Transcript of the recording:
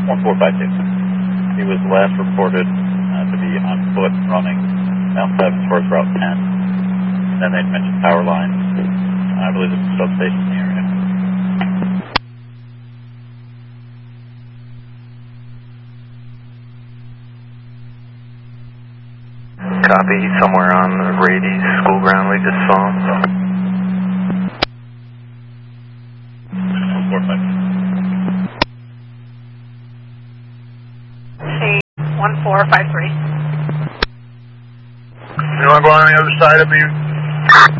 1452. He was last reported to be on foot running down 7 towards Route 10. Then they mentioned power lines. I believe there's a substation in the area. Copy, he's somewhere on the Rady school ground we just saw him. 1453. You want to go on the other side of me?